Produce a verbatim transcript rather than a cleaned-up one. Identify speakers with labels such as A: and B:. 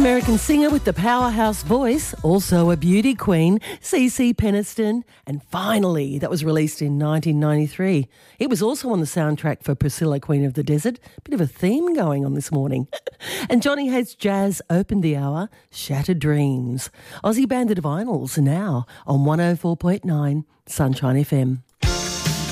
A: American singer with the powerhouse voice, also a beauty queen, CeCe Peniston. And finally, that was released in nineteen ninety-three. It was also on the soundtrack for Priscilla, Queen of the Desert. Bit of a theme going on this morning. And Johnny Hates Jazz opened the hour, Shattered Dreams. Aussie Bandit Vinyls now on one oh four point nine Sunshine F M.